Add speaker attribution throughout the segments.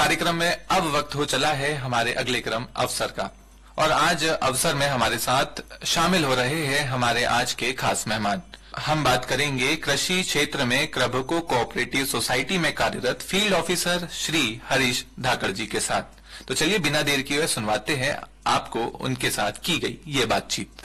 Speaker 1: कार्यक्रम में अब वक्त हो चला है हमारे अगले क्रम अवसर का, और आज अवसर में हमारे साथ शामिल हो रहे हैं हमारे आज के खास मेहमान। हम बात करेंगे कृषि क्षेत्र में क्रभको कोऑपरेटिव सोसाइटी में कार्यरत फील्ड ऑफिसर श्री हरीश धाकड़ जी के साथ। तो चलिए बिना देर किए सुनवाते हैं आपको उनके साथ की गई ये बातचीत।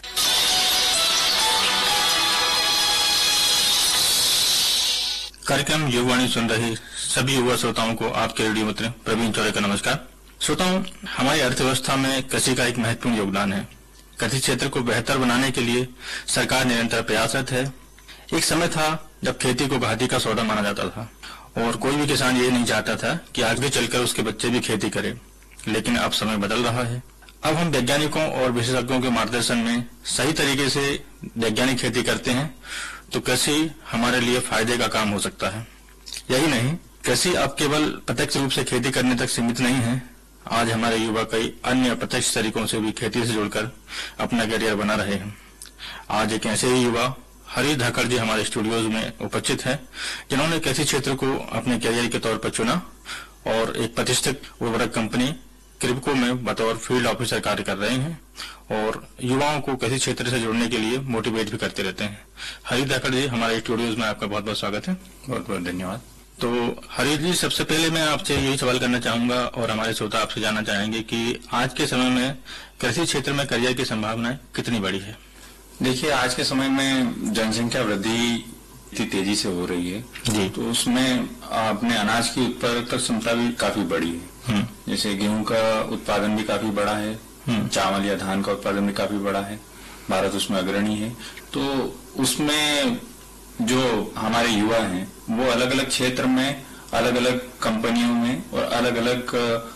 Speaker 2: कार्यक्रम युवावाणी सुन रहे सभी युवा श्रोताओं को आपके रेडियो मित्र प्रवीण चौरे का नमस्कार। श्रोताओं, हमारी अर्थव्यवस्था में कृषि का एक महत्वपूर्ण योगदान है। कृषि क्षेत्र को बेहतर बनाने के लिए सरकार निरंतर प्रयासरत है। एक समय था जब खेती को घाटी का सौदा माना जाता था और कोई भी किसान ये नहीं चाहता था कि आगे चलकर उसके बच्चे भी खेती करें, लेकिन अब समय बदल रहा है। अब हम वैज्ञानिकों और विशेषज्ञों के मार्गदर्शन में सही तरीके से वैज्ञानिक खेती करते हैं तो कृषि हमारे लिए फायदे का काम हो सकता है। यही नहीं, कृषि अब केवल प्रत्यक्ष रूप से खेती करने तक सीमित नहीं है। आज हमारे युवा कई अन्य अप्रत्यक्ष तरीकों से भी खेती से जुड़कर अपना करियर बना रहे हैं। आज एक ऐसे ही युवा हरीश धाकड़ जी हमारे स्टूडियोज में उपस्थित हैं, जिन्होंने कृषि क्षेत्र को अपने करियर के तौर पर चुना और एक प्रतिष्ठित उर्वरक कंपनी क्रिभको में बतौर फील्ड ऑफिसर कार्य कर रहे हैं और युवाओं को कृषि क्षेत्र से जुड़ने के लिए मोटिवेट भी करते रहते हैं। हरीश धाकड़ जी, हमारे स्टूडियोज में आपका बहुत बहुत स्वागत है।
Speaker 3: बहुत बहुत धन्यवाद।
Speaker 2: तो हरीश जी, सबसे पहले मैं आपसे यही सवाल करना चाहूंगा और हमारे श्रोता आपसे जानना चाहेंगे कि आज के समय में कृषि क्षेत्र में करियर की संभावनाएं कितनी बड़ी है?
Speaker 3: देखिए, आज के समय में जनसंख्या वृद्धि इतनी तेजी से हो रही है
Speaker 2: जी,
Speaker 3: तो उसमें अपने अनाज की उत्पादकता क्षमता भी काफी बड़ी है। जैसे गेहूं का उत्पादन भी काफी बड़ा है, चावल या धान का उत्पादन भी काफी बड़ा है। भारत उसमें अग्रणी है। तो उसमें जो हमारे युवा हैं वो अलग अलग क्षेत्र में, अलग अलग कंपनियों में और अलग अलग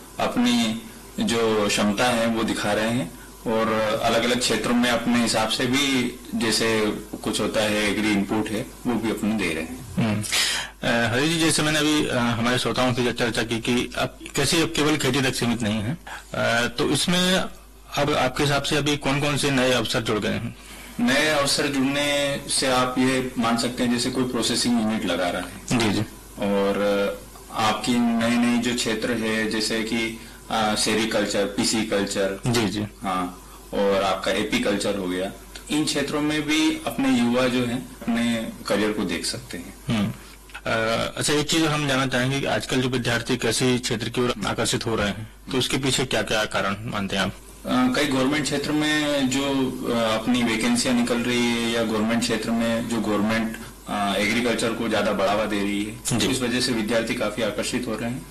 Speaker 3: अपनी जो क्षमता है वो दिखा रहे हैं और अलग अलग क्षेत्रों में अपने हिसाब से भी, जैसे कुछ होता है एग्री इनपुट है, वो भी अपने दे रहे हैं।
Speaker 2: हरीश जी, जैसे मैंने अभी हमारे श्रोताओं से चर्चा की कि अब कृषि अब केवल खेती तक सीमित नहीं है, तो इसमें अब आपके हिसाब से अभी कौन कौन से नए अवसर जुड़ गए हैं?
Speaker 3: नए अवसर जुड़ने से आप ये मान सकते हैं जैसे कोई प्रोसेसिंग यूनिट लगा रहा है
Speaker 2: जी जी,
Speaker 3: और आपकी नई नई जो क्षेत्र है जैसे कि सेरिकल्चर, पीसी कल्चर जी जी, हाँ, और आपका एपी कल्चर हो गया, तो इन क्षेत्रों में भी अपने युवा जो है अपने करियर को देख सकते हैं।
Speaker 2: अच्छा, एक चीज हम जानना चाहेंगे कि आजकल जो विद्यार्थी कृषि क्षेत्र की ओर आकर्षित हो रहे हैं तो उसके पीछे क्या क्या कारण मानते हैं आप?
Speaker 3: कई गवर्नमेंट क्षेत्र में जो अपनी वैकेंसियां निकल रही है या गवर्नमेंट क्षेत्र में जो गवर्नमेंट एग्रीकल्चर को ज्यादा बढ़ावा दे रही है, तो इस वजह से विद्यार्थी काफी आकर्षित हो रहे हैं।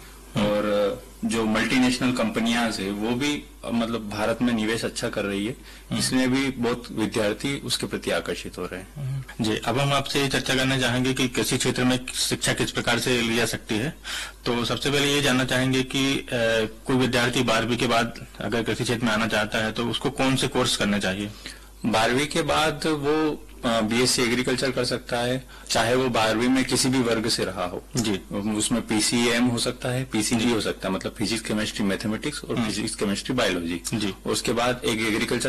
Speaker 3: और जो मल्टीनेशनल कंपनियां है वो भी मतलब भारत में निवेश अच्छा कर रही है, इसलिए भी बहुत विद्यार्थी उसके प्रति आकर्षित हो रहे हैं।
Speaker 2: जी, अब हम आपसे ये चर्चा करना चाहेंगे कि कृषि क्षेत्र में शिक्षा किस प्रकार से ली जा सकती है। तो सबसे पहले ये जानना चाहेंगे कि कोई विद्यार्थी 12वीं के बाद अगर कृषि क्षेत्र में आना चाहता है तो उसको कौन से कोर्स करना चाहिए?
Speaker 3: 12वीं के बाद वो बीएससी एग्रीकल्चर कर सकता है, चाहे वो 12वीं में किसी भी वर्ग से रहा हो जी। उसमें पीसीएम हो सकता है, पीसीजी हो सकता है, मतलब फिजिक्स केमिस्ट्री मैथमेटिक्स और फिजिक्स केमिस्ट्री बायोलॉजी जी। उसके बाद एक एग्रीकल्चर